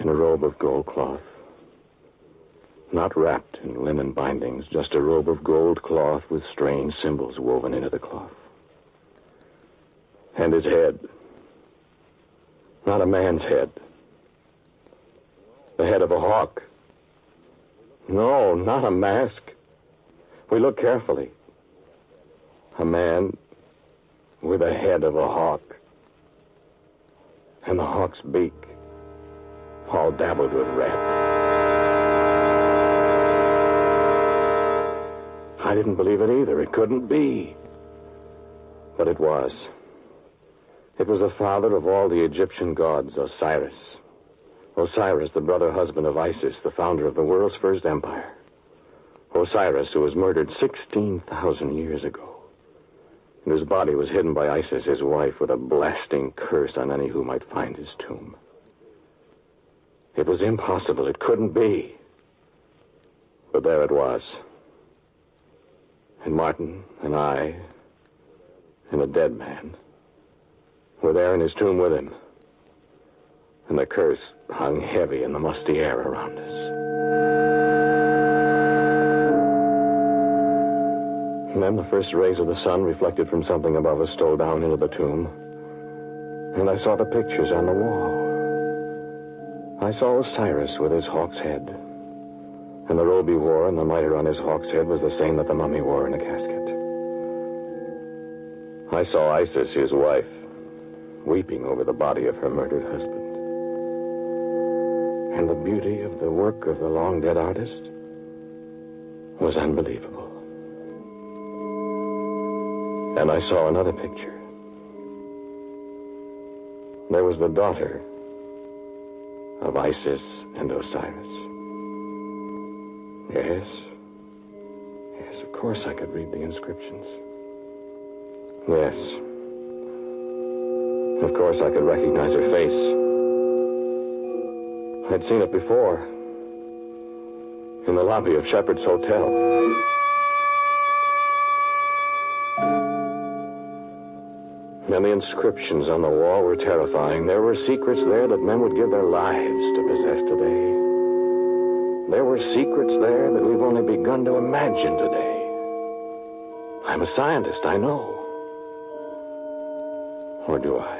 in a robe of gold cloth. Not wrapped in linen bindings, just a robe of gold cloth with strange symbols woven into the cloth. And his head. Not a man's head. The head of a hawk. No, not a mask. We looked carefully. A man with the head of a hawk. And the hawk's beak, all dabbled with red. I didn't believe it either. It couldn't be. But it was. It was the father of all the Egyptian gods, Osiris. Osiris, the brother husband of Isis, the founder of the world's first empire. Osiris, who was murdered 16,000 years ago. And whose body was hidden by Isis, his wife, with a blasting curse on any who might find his tomb. It was impossible. It couldn't be. But there it was. And Martin and I and a dead man were there in his tomb with him. And the curse hung heavy in the musty air around us. And then the first rays of the sun reflected from something above us stole down into the tomb. And I saw the pictures on the wall. I saw Osiris with his hawk's head. And the robe he wore and the mitre on his hawk's head was the same that the mummy wore in a casket. I saw Isis, his wife, weeping over the body of her murdered husband. And the beauty of the work of the long-dead artist was unbelievable. And I saw another picture. There was the daughter of Isis and Osiris. Yes, of course I could read the inscriptions. Yes. Of course I could recognize her face. I'd seen it before. In the lobby of Shepherd's Hotel. And the inscriptions on the wall were terrifying. There were secrets there that men would give their lives to possess today. There were secrets there that we've only begun to imagine today. I'm a scientist, I know. Or do I?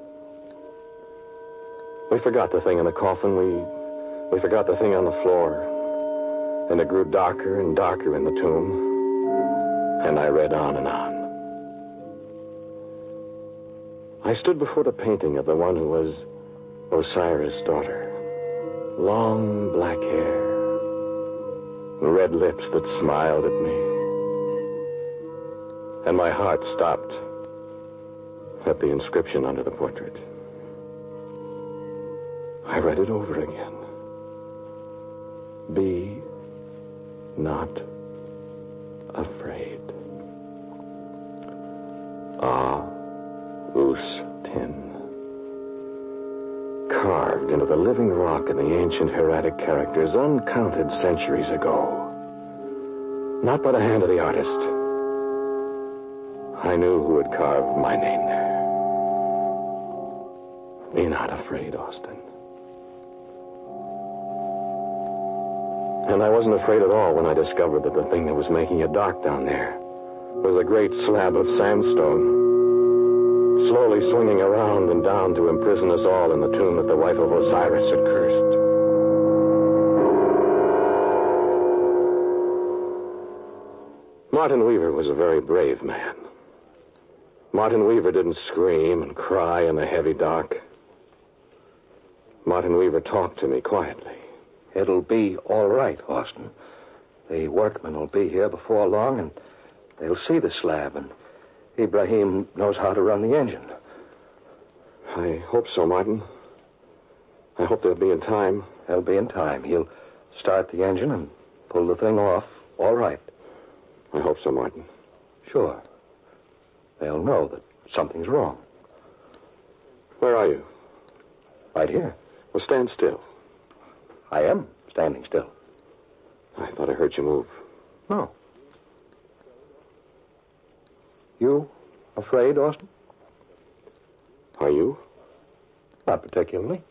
We forgot the thing in the coffin. We forgot the thing on the floor. And it grew darker and darker in the tomb. And I read on and on. I stood before the painting of the one who was Osiris' daughter. Long black hair. Red lips that smiled at me. And my heart stopped at the inscription under the portrait. I read it over again. Be not afraid. Us-Ten. Carved into the living rock in the ancient hieratic characters uncounted centuries ago. Not by the hand of the artist. I knew who had carved my name there. Be not afraid, Austin. And I wasn't afraid at all when I discovered that the thing that was making it dark down there was a great slab of sandstone, slowly swinging around and down to imprison us all in the tomb that the wife of Osiris had cursed. Martin Weaver was a very brave man. Martin Weaver didn't scream and cry in the heavy dark. Martin Weaver talked to me quietly. It'll be all right, Austin. The workmen will be here before long, and they'll see the slab, and Ibrahim knows how to run the engine. I hope so, Martin. I hope they'll be in time. They'll be in time. He'll start the engine and pull the thing off. All right. I hope so, Martin. Sure. They'll know that something's wrong. Where are you? Right here. Well, stand still. I am standing still. I thought I heard you move. No. You afraid, Austin? Are you? Not particularly.